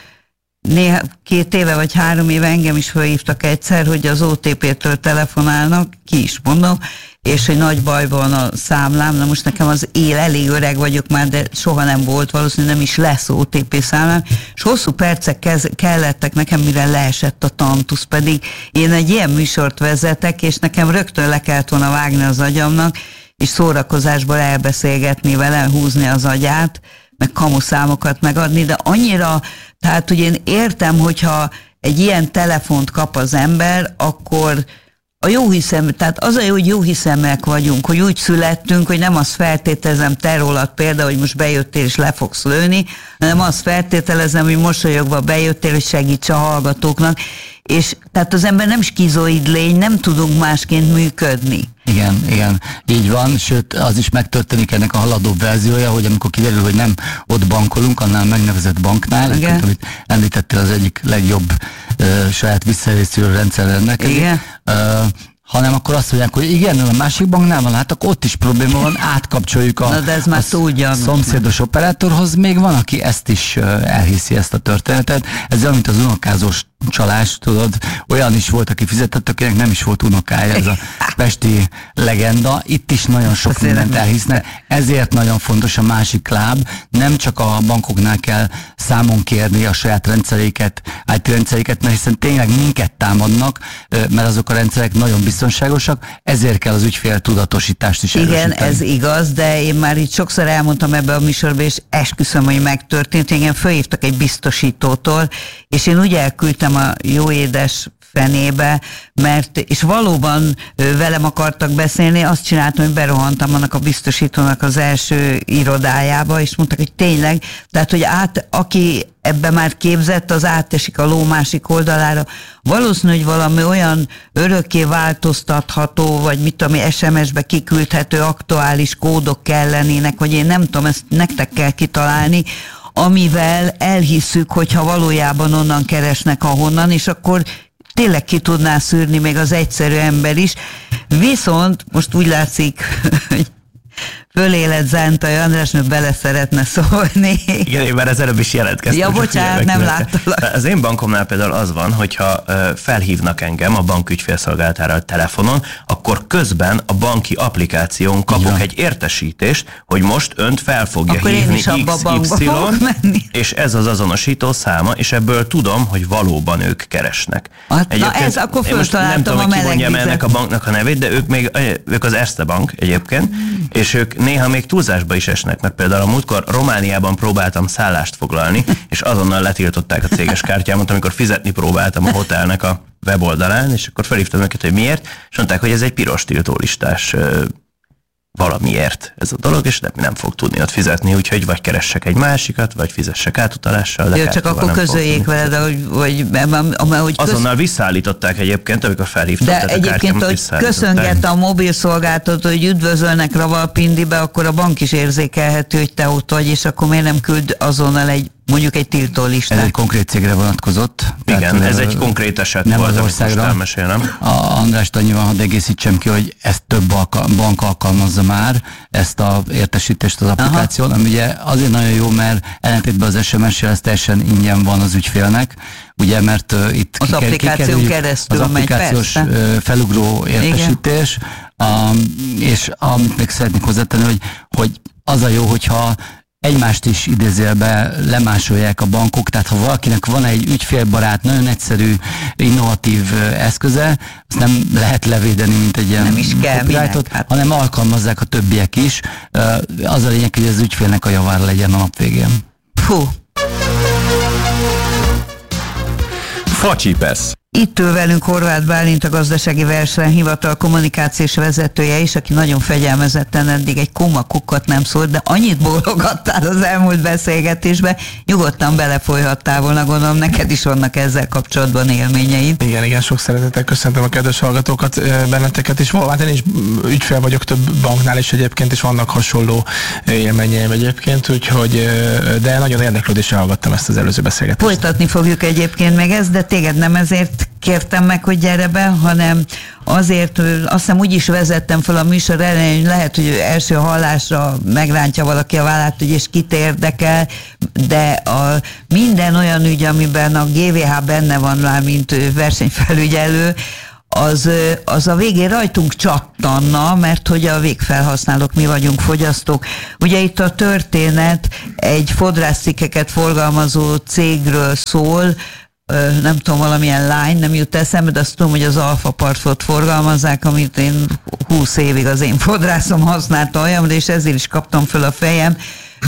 néha 2 éve vagy 3 éve engem is felhívtak egyszer, hogy az OTP-től telefonálnak, ki is mondom, és hogy nagy bajban van a számlám. Na most nekem az elég öreg vagyok már, de soha nem volt, valószínűleg nem is lesz OTP számlám, és hosszú percek kellettek nekem, mire leesett a tantusz, pedig én egy ilyen műsort vezetek, és nekem rögtön le kellett volna vágni az agyamnak, és szórakozásból elbeszélgetni vele, húzni az agyát, meg kamuszámokat megadni, de annyira, tehát hogy én értem, hogyha egy ilyen telefont kap az ember, akkor a jó hiszem, tehát az a jó, hogy jó hiszeműek vagyunk, hogy úgy születtünk, hogy nem azt feltételezem te rólad például, hogy most bejöttél és le fogsz lőni, hanem azt feltételezem, hogy mosolyogva bejöttél, hogy segíts a hallgatóknak, és tehát az ember nem skizoid lény, nem tudunk másként működni.
Igen, így van, sőt az is megtörténik ennek a haladóbb verziója, hogy amikor kiderül, hogy nem ott bankolunk, annál megnevezett banknál, amit említettél, az egyik legjobb saját visszarészülő rendszer rendelkezik, hanem akkor azt mondják, hogy igen, a másik banknál van, hát akkor ott is probléma van, átkapcsoljuk a szomszédos operátorhoz, még van, aki ezt is elhiszi, ezt a történetet. Ez olyan, mint az unokázós csalás, tudod, olyan is volt, aki fizetett, akinek nem is volt unokája, ez a pesti legenda. Itt is nagyon sok mindent elhisznek, ezért nagyon fontos a másik láb, nem csak a bankoknál kell számon kérni a saját rendszereiket, IT rendszereiket, mert hiszen tényleg minket támadnak, mert azok a rendszerek nagyon biztonságosak, ezért kell az ügyfél tudatosítást is erősíteni.
Igen, ez igaz, de én már itt sokszor elmondtam ebbe a műsorba, és esküszöm, hogy megtörtént. Engem fölhívtak egy biztosítótól, és én úgy elküldtem a jó édes fenébe, mert, és valóban velem akartak beszélni, azt csináltam, hogy berohantam annak a biztosítónak az első irodájába, és mondtak, hogy tényleg, tehát, hogy aki ebbe már képzett, az átesik a ló másik oldalára. Valószínű, hogy valami olyan örökké változtatható, vagy mit tudom, SMS-be kiküldhető aktuális kódok kellenének, vagy én nem tudom, ezt nektek kell kitalálni, amivel elhisszük, hogyha valójában onnan keresnek, ahonnan, és akkor tényleg ki tudná szűrni még az egyszerű ember is. Viszont most úgy látszik, hogy föléled Zántai András, mert bele szeretne szólni.
Igen, én már az előbb is jelentkeztem.
Ja, bocsánat, nem láttalak.
Az én bankomnál például az van, hogyha felhívnak engem a bank ügyfélszolgálatára a telefonon, akkor közben a banki applikáción kapok egy értesítést, hogy most önt fel fogja
akkor
hívni XY, és ez az azonosító száma, és ebből tudom, hogy valóban ők keresnek.
Hát, na ez, akkor föltaláltam a meleg vizet. Nem tudom, hogy kimondjam
ennek a banknak a nevét, de ők az Erste Bank egyébként, és ők néha még túlzásba is esnek, mert például a múltkor Romániában próbáltam szállást foglalni, és azonnal letiltották a céges kártyámat, amikor fizetni próbáltam a hotelnek a weboldalán, és akkor felhívtam őket, hogy miért, és mondták, hogy ez egy piros tiltólistás valamiért ez a dolog, és nem fog tudni ott fizetni, úgyhogy vagy keressek egy másikat, vagy fizessek átutalással. De
csak akkor közöljék veled, hogy
azonnal visszaállították egyébként, amikor felhívtak.
De egyébként, hogy köszönget a mobil szolgáltató, hogy üdvözölnek Ravalpindibe, akkor a bank is érzékelhető, hogy te ott vagy, és akkor miért nem küld azonnal mondjuk egy tiltólistát.
Ez egy konkrét cégre vonatkozott.
Igen, tehát, ez egy konkrét eset
nem
volt,
az országra.
Most elmesélnem.
Andrást annyiban, hadd egészítsem ki, hogy ezt több bank alkalmazza már, ezt az értesítést az applikáción, ami ugye azért nagyon jó, mert ellentétben az SMS-sel ez teljesen ingyen van az ügyfélnek, ugye, mert itt
az applikáción keresztül
az applikációs felugró értesítés, és amit még szeretnék hozzátenni, hogy az a jó, hogyha egymást is idézőjelbe lemásolják a bankok, tehát ha valakinek van egy ügyfélbarát, nagyon egyszerű, innovatív eszköze, azt nem lehet levédeni, mint egy ilyen copyrightot, hanem alkalmazzák a többiek is. Az a lényeg, hogy az ügyfélnek a javára legyen a nap végén.
Fú!
Facsipesz.
Itt ül velünk Horváth Bálint, a Gazdasági Versenyhivatal kommunikációs vezetője is, aki nagyon fegyelmezetten eddig egy kukkot nem szólt, de annyit bólogattál az elmúlt beszélgetésbe, nyugodtan belefolyhattál volna, gondolom neked is vannak ezzel kapcsolatban élményeid.
Igen, sok szeretettel köszöntöm a kedves hallgatókat, benneteket is. Hát én is ügyfél vagyok több banknál, és egyébként is vannak hasonló élményeim egyébként, úgyhogy, de nagyon érdeklődéssel hallgattam ezt az előző beszélgetést.
Folytatni fogjuk egyébként meg ezt, de téged nem ezért kértem meg, hogy gyere be, hanem azért, azt hiszem úgy is vezettem fel a műsor elején, hogy lehet, hogy első hallásra megrántja valaki a vállát, hogy és kit érdekel, de minden olyan ügy, amiben a GVH benne van már, mint versenyfelügyelő, az a végén rajtunk csattanna, mert hogy a végfelhasználók, mi vagyunk fogyasztók. Ugye itt a történet egy fodrászcikkeket forgalmazó cégről szól, nem tudom, valamilyen lány, nem jut eszembe, de azt tudom, hogy az Alfa Parfot forgalmazzák, amit én 20 évig az én fodrászom használta olyanra, és ezért is kaptam föl a fejem.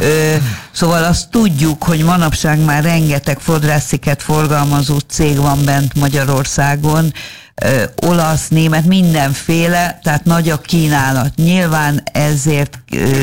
Szóval azt tudjuk, hogy manapság már rengeteg fodrászciket forgalmazó cég van bent Magyarországon, olasz, német, mindenféle, tehát nagy a kínálat. Nyilván ezért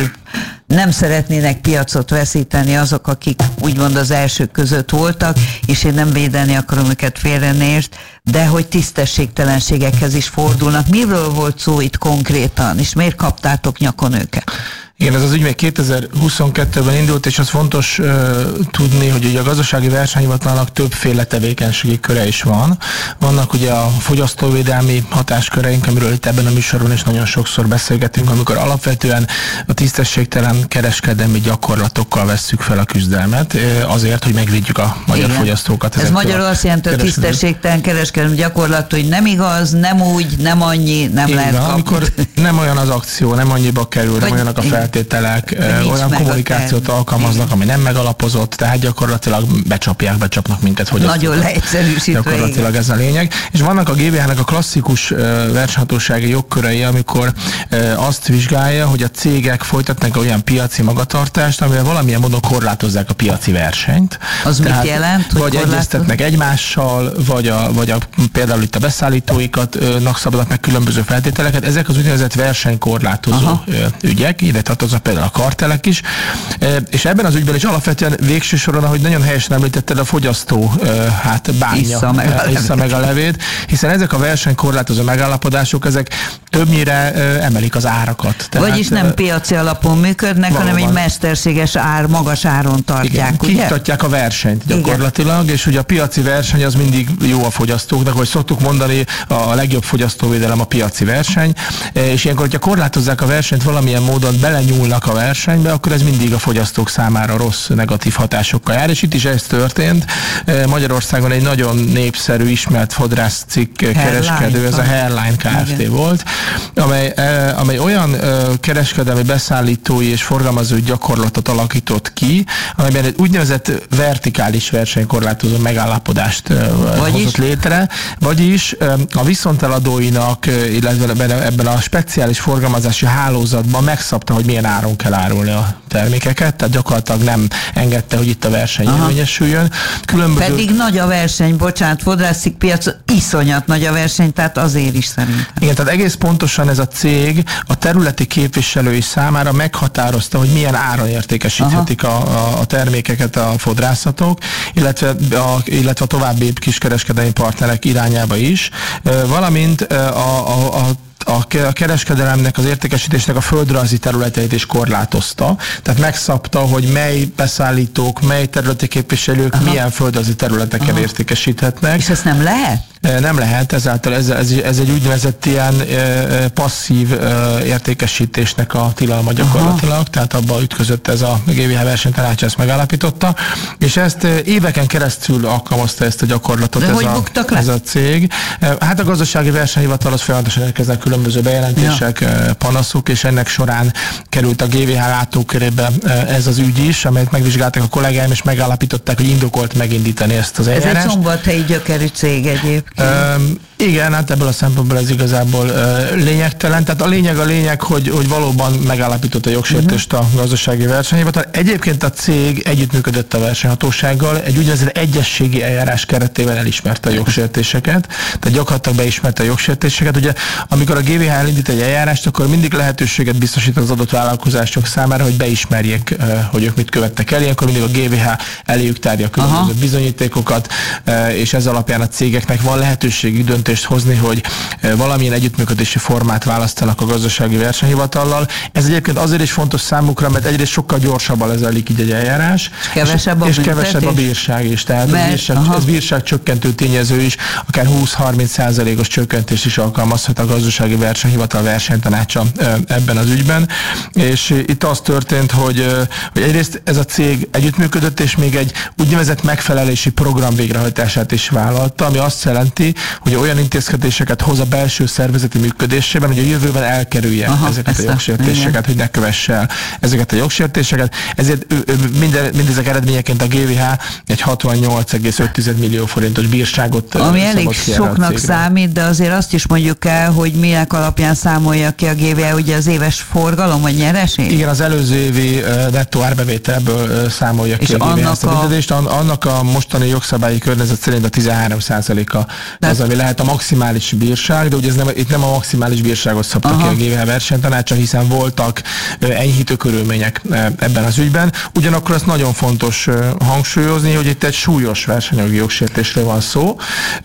nem szeretnének piacot veszíteni azok, akik úgymond az elsők között voltak, és én nem védeni akarom őket, félre ne értsd, de hogy tisztességtelenségekhez is fordulnak. Miről volt szó itt konkrétan, és miért kaptátok nyakon őket?
Igen, ez az ügy még 2022-ben indult, és az fontos tudni, hogy ugye a Gazdasági Versenyhivatalnak többféle tevékenységi köre is van. Vannak ugye a fogyasztóvédelmi hatásköreink, amiről itt ebben a műsorban is nagyon sokszor beszélgetünk, amikor alapvetően a tisztességtelen kereskedelmi gyakorlatokkal vesszük fel a küzdelmet, azért, hogy megvédjük a magyar fogyasztókat.
Ez magyarul azt jelenti, hogy a tisztességtelen kereskedelmi gyakorlat, hogy nem igaz, nem úgy, nem annyi, nem igen, lehet kapni.
Amikor nem olyan az akció, nem annyiba kerül, nem olyanak a feltételek, olyan kommunikációt alkalmaznak, ami nem megalapozott, tehát gyakorlatilag becsapnak minket.
Nagyon leegyszerűsítve.
Gyakorlatilag ez a lényeg. És vannak a GVH-nek a klasszikus versenyhatósági jogkörei, amikor azt vizsgálja, hogy a cégek folytatnak olyan piaci magatartást, amivel valamilyen módon korlátozzák a piaci versenyt.
Az tehát mit jelent?
Vagy egyeztetnek egymással, vagy például itt a beszállítóikatnak szabadnak meg különböző feltételeket. Ezek az úgynevezett versenykorlátozó ügyek, ide tartoznak például a kartelek is, és ebben az ügyben is alapvetően végső soron, ahogy nagyon helyesen említetted, a fogyasztó bánja, issza meg a levét, hiszen ezek a versenykorlátozó megállapodások, ezek többnyire emelik az árakat.
Vagyis nem piaci alapon működnek, hanem egy mesterséges magas áron tartják,
ugye? Kiiktatják a versenyt gyakorlatilag, és ugye a piaci verseny az mindig jó a fogyasztóknak, hogy szoktuk mondani, a legjobb fogyasztóvédelem a piaci verseny, és ilyenkor, hogyha korlátozzák a versenyt valamilyen módon, belenyúlnak a versenybe, akkor ez mindig a fogyasztók számára rossz, negatív hatásokkal jár, és itt is ez történt. Magyarországon egy nagyon népszerű, ismert fodrászcikk kereskedő, ez a Hairline Kft. Volt, amely olyan kereskedelmi beszállítói és forgalmazói gyakorlatot alakított ki, amelyben egy úgynevezett vertikális versenykorlátozó megállapodást hozott létre, vagyis a viszonteladóinak, illetve ebben a speciális forgalmazási hálózatban megszabta, hogy milyen áron kell árulni a termékeket, tehát gyakorlatilag nem engedte, hogy itt a verseny érvényesüljön.
Pedig nagy a verseny, bocsánat, fodrászik piac, iszonyat nagy a verseny, tehát azért is szerintem.
Igen, tehát egész pontosan ez a cég a területi képviselői számára meghatározta, hogy milyen áron értékesíthetik a termékeket a fodrászatok, illetve a további kiskereskedelmi partnerek irányába is, valamint a kereskedelemnek, az értékesítésnek a földrajzi területeit is korlátozta. Tehát megszabta, hogy mely beszállítók, mely területi képviselők milyen földrajzi területeken értékesíthetnek.
És ezt nem lehet?
Nem lehet, ezáltal ez egy úgynevezett ilyen passzív értékesítésnek a tilalma gyakorlatilag, tehát abba ütközött ez a GVH versenytanács, ezt megállapította, és ezt éveken keresztül alkalmazta ezt a gyakorlatot ez a cég. Hát a Gazdasági Versenyhivatal az folyamatosan érkeznek különböző bejelentések, panaszok, és ennek során került a GVH látókörébe ez az ügy is, amelyet megvizsgálták a kollégáim, és megállapították, hogy indokolt megindítani ezt az eljárást.
Ez egy szombathelyi gyökerű cég egyébként.
Igen, hát ebből a szempontból ez igazából lényegtelen. Tehát a lényeg, hogy valóban megállapított a jogsértést a gazdasági versenyhivatal. Egyébként a cég együttműködött a versenyhatósággal, egy úgynevezett egyezségi eljárás keretében elismerte a jogsértéseket, tehát gyakorlatilag beismerte a jogsértéseket. Ugye, amikor a GVH elindít egy eljárást, akkor mindig lehetőséget biztosít az adott vállalkozások számára, hogy beismerjék, hogy ők mit követtek el. Ilyenkor mindig a GVH eléjük tárja a különböző bizonyítékokat, és ez alapján a cégeknek van lehetőségük döntést hozni, hogy valamilyen együttműködési formát választanak a gazdasági versenyhivatallal. Ez egyébként azért is fontos számukra, mert egyrészt sokkal gyorsabban lezajlik így egy eljárás, és kevesebb a bírság is. Tehát ez bírságcsökkentő tényező is, akár 20-30%-os csökkentés is alkalmazhat a gazdasági versenyhivatal versenytanácsa ebben az ügyben. És itt az történt, hogy egyrészt ez a cég együttműködött, és még egy úgynevezett megfelelési program végrehajtását is vállalta, ami azt jelenti, hogy olyan intézkedéseket hoz a belső szervezeti működésében, hogy a jövőben elkerülje ezeket a jogsértéseket, hogy ne kövesse el ezeket a jogsértéseket. Ezért mindezek eredményeként a GVH egy 68,5 millió forintos bírságot
ami elég soknak számít, de azért azt is mondjuk el, hogy minek alapján számolja ki a GVH, ugye az éves forgalom vagy nyereség?
Igen, az előző évi nettó árbevételből számolja ki a GVH ezt a büntetést. Annak a mostani jogszabályi környezet szerint a 13%-a az, ami lehet a maximális bírság, de ugye itt nem a maximális bírságot szabta ki a GVH versenytanácsa, hiszen voltak enyhítő körülmények ebben az ügyben. Ugyanakkor azt nagyon fontos hangsúlyozni, hogy itt egy súlyos versenyjogi jogsértésről van szó,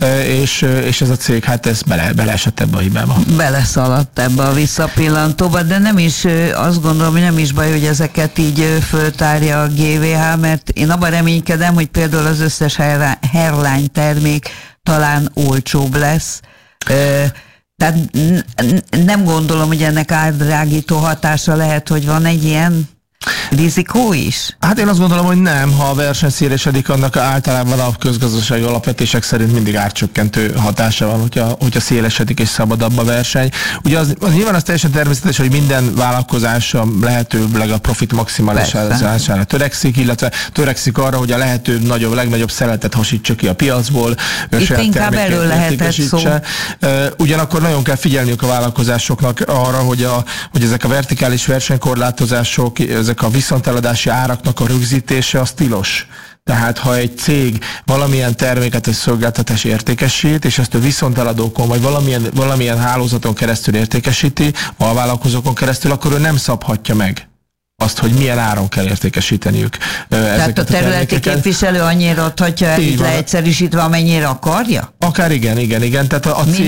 és ez a cég hát ez beleesett ebbe a hibába.
Beleszaladt ebbe a visszapillantóba, de nem is, azt gondolom, hogy nem is baj, hogy ezeket így föltárja a GVH, mert én abban reménykedem, hogy például az összes Hairline termék talán olcsóbb lesz. Tehát nem gondolom, hogy ennek átdrágító hatása lehet, hogy van egy ilyen rizikó is?
Hát én azt gondolom, hogy nem. Ha a verseny szélesedik, annak általában a közgazdasági alapvetések szerint mindig árcsökkentő hatása van, hogyha szélesedik és szabadabb a verseny. Ugye az nyilván az teljesen természetes, hogy minden vállalkozás a lehetőleg a profit maximalizására törekszik, illetve törekszik arra, hogy a lehető legnagyobb szeletet hasítsa ki a piacból.
Itt inkább erről lehetett szó.
Ugyanakkor nagyon kell figyelniük a vállalkozásoknak arra, hogy ezek a vertikális versenykorlátozások, ezek a viszonteladási áraknak a rögzítése az tilos. Tehát ha egy cég valamilyen terméket vagy szolgáltatás értékesít, és ezt a viszonteladókon vagy valamilyen hálózaton keresztül értékesíti, a vállalkozókon keresztül, akkor ő nem szabhatja meg azt, hogy milyen áron kell értékesíteniük
Tehát a területi képviselő annyira adhatja el, itt leegyszerűsítvve, amennyire akarja?
Akár igen. Tehát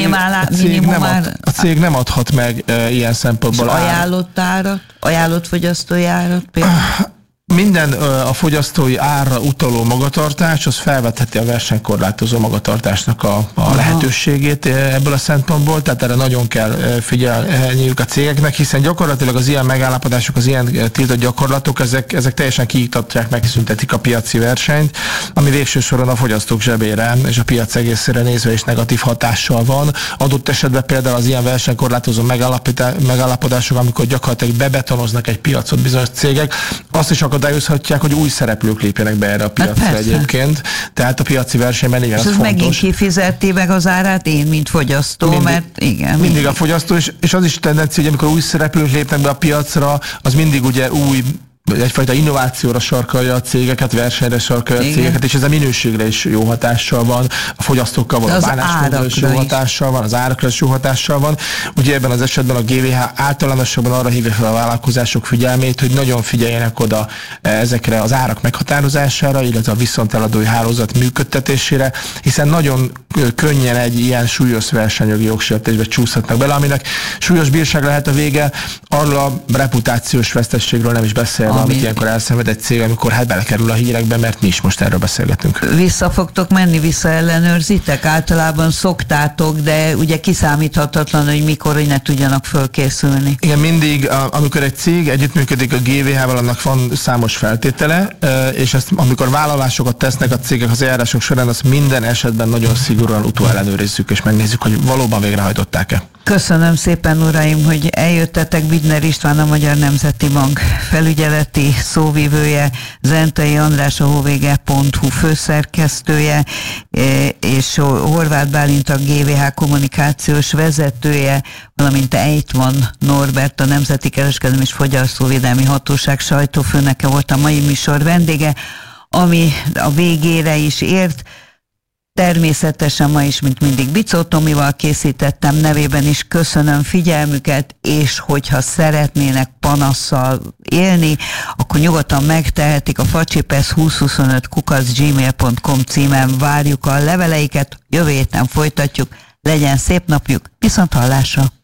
a cég nem adhat meg ilyen szempontból
ajánlott árat, ajánlott fogyasztói árat például?
Minden a fogyasztói árra utaló magatartás, az felvetheti a versenykorlátozó magatartásnak a lehetőségét ebből a szempontból, tehát erre nagyon kell figyelniük a cégeknek, hiszen gyakorlatilag az ilyen megállapodások, az ilyen tiltott gyakorlatok, ezek teljesen kiiktatják, megszüntetik a piaci versenyt, ami végső soron a fogyasztók zsebére és a piac egészére nézve is negatív hatással van. Adott esetben például az ilyen versenykorlátozó megállapodások, amikor gyakorlatilag bebetonoznak egy piacot bizonyos cégek, azt is akadályozhatják, hogy új szereplők lépjenek be erre a piacra egyébként. Tehát a piaci versenyben igen, az fontos.
Megint kifizeti meg az árát én, mint fogyasztó, mert igen.
Mindig a fogyasztó, és az is tendencia, hogy amikor új szereplők lépnek be a piacra, az mindig ugye egyfajta innovációra sarkalja a cégeket, versenyre sarkalja a cégeket, és ez a minőségre is jó hatással van, a fogyasztókkal van, a bánásmódra is jó hatással van, az árakra is jó hatással van. Ugye ebben az esetben a GVH általánosabban arra hívja fel a vállalkozások figyelmét, hogy nagyon figyeljenek oda ezekre az árak meghatározására, illetve a viszonteladói hálózat működtetésére, hiszen nagyon könnyen egy ilyen súlyos versenyjogi jogsértésbe csúszhatnak bele, aminek súlyos bírság lehet a vége, arról a reputációs veszteségről nem is beszélve, amit ilyenkor elszenved egy cég, amikor hát belekerül a hírekbe, mert mi is most erről beszélgetünk.
Vissza fogtok menni, visszaellenőrzitek? Általában szoktátok, de ugye kiszámíthatatlan, hogy mikor, hogy ne tudjanak fölkészülni.
Igen, mindig, amikor egy cég együttműködik a GVH-val, annak van számos feltétele, és ezt, amikor vállalásokat tesznek a cégek az eljárások során, azt minden esetben nagyon szigorúan szigorúan utóellenőrizzük, és megnézzük, hogy valóban végrehajtották-e.
Köszönöm szépen, uraim, hogy eljöttetek. Widner István, a Magyar Nemzeti Bank felügyeleti szóvivője, Zentai András, a hvg.hu főszerkesztője, és Horváth Bálint, a GVH kommunikációs vezetője, valamint Ejtman Norbert, a Nemzeti Kereskedelmi és Fogyasztóvédelmi Hatóság sajtófőnöke volt a mai műsor vendége, ami a végére is ért. Természetesen ma is, mint mindig, Bicó Tomival készítettem, nevében is köszönöm figyelmüket, és hogyha szeretnének panasszal élni, akkor nyugodtan megtehetik, a facsipesz2025@gmail.com címen várjuk a leveleiket, jövő héten folytatjuk, legyen szép napjuk, viszont hallásra!